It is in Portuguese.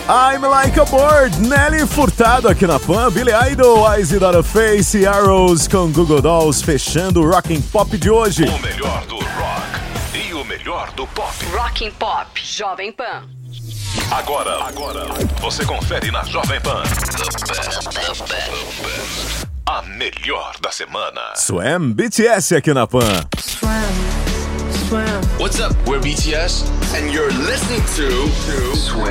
I'm Like a Bird, Nelly Furtado aqui na Pan, Billy Idol, Eyes Without a Face, Arrows com Google Dolls, fechando o Rockin' Pop de hoje. O melhor do rock e o melhor do pop. Rockin' Pop, Jovem Pan. Agora, você confere na Jovem Pan. A melhor da semana. Swam, BTS aqui na Pan. What's up? We're BTS, and you're listening to Swim.